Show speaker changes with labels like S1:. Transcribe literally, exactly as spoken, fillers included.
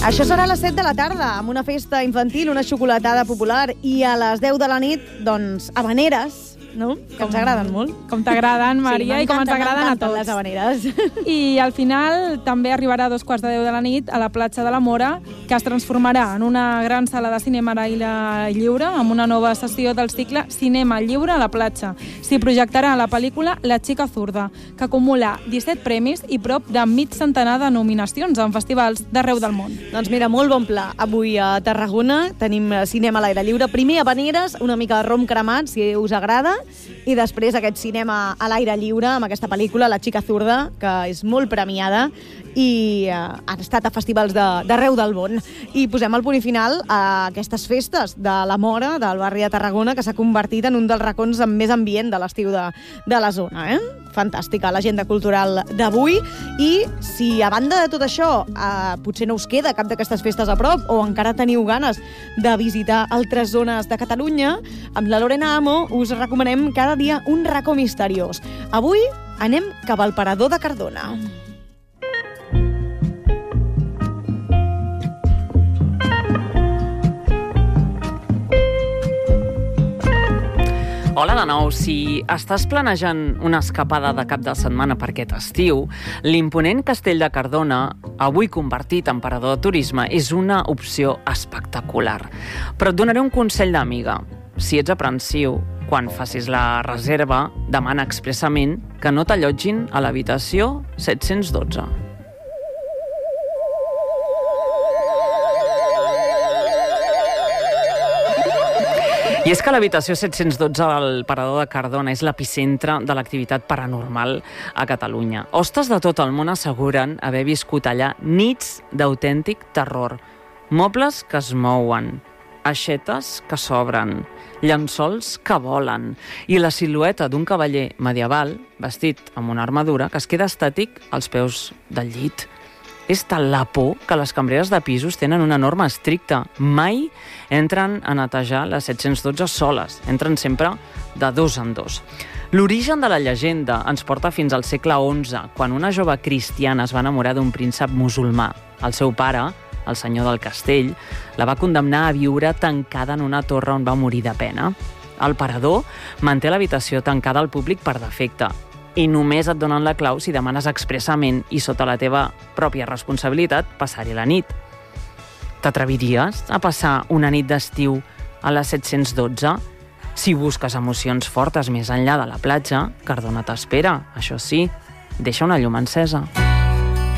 S1: Això serà a les set de la tarda, amb una festa infantil, una xocolatada popular, i a les deu de la nit, doncs, habaneres, no? Que com, ens agraden molt.
S2: Com t'agraden, Maria, sí, i com ens agraden a tots.
S1: Les habaneres.
S2: I al final també arribarà a dos quarts de deu de la nit a la platja de la Mora, que es transformarà en una gran sala de cinema a l'aire lliure, amb una nova sessió del cicle Cinema Lliure a la platja. S'hi projectarà la pel·lícula La xica zurda, que acumula disset premis i prop de mig centenar de nominacions en festivals d'arreu del món.
S1: Doncs mira, molt bon pla. Avui a Tarragona tenim cinema a l'aire lliure. Primer habaneres, una mica de rom cremat, si us agrada, i després aquest cinema a l'aire lliure amb aquesta pel·lícula, La xica zurda, que és molt premiada i uh, ha estat a festivals d'arreu de, del món. I posem el punt i final a aquestes festes de la Mora, del barri de Tarragona, que s'ha convertit en un dels racons amb més ambient de l'estiu de, de la zona. Eh? Fantàstica l'agenda cultural d'avui. I si a banda de tot això uh, potser no us queda cap d'aquestes festes a prop o encara teniu ganes de visitar altres zones de Catalunya, amb la Lorena Amo us recomanem cada dia un racó misteriós. Avui anem cap al Parador de Cardona.
S3: Hola de nou. Si estàs planejant una escapada de cap de setmana per aquest estiu, l'imponent Castell de Cardona, avui convertit en parador de turisme, és una opció espectacular. Però et donaré un consell d'amiga. Si ets aprensiu, quan facis la reserva, demana expressament que no t'allotgin a l'habitació set-cents dotze. I és que l'habitació set-cents dotze del Parador de Cardona és l'epicentre de l'activitat paranormal a Catalunya. Hostes de tot el món asseguren haver viscut allà nits d'autèntic terror. Mobles que es mouen, aixetes que s'obren, llençols que volen i la silueta d'un cavaller medieval vestit amb una armadura que es queda estàtic als peus del llit. És tal la por que les cambreres de pisos tenen una norma estricta. Mai entren a netejar les set-cents dotze soles. Entren sempre de dos en dos. L'origen de la llegenda ens porta fins al segle onze, quan una jove cristiana es va enamorar d'un príncep musulmà. El seu pare, el senyor del castell, la va condemnar a viure tancada en una torre on va morir de pena. El parador manté l'habitació tancada al públic per defecte, i només et donen la clau si demanes expressament i sota la teva pròpia responsabilitat passar-hi la nit. T'atreviries a passar una nit d'estiu a les set-cents dotze? Si busques emocions fortes més enllà de la platja, Cardona t'espera. Això sí, deixa una llum encesa.